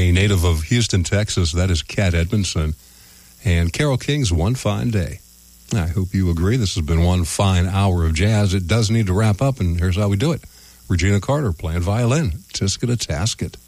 a native of Houston, Texas. That is Kat Edmondson. And Carole King's One Fine Day. I hope you agree. This has been one fine hour of jazz. It does need to wrap up, and here's how we do it. Regina Carter playing violin, Tisket a Tasket.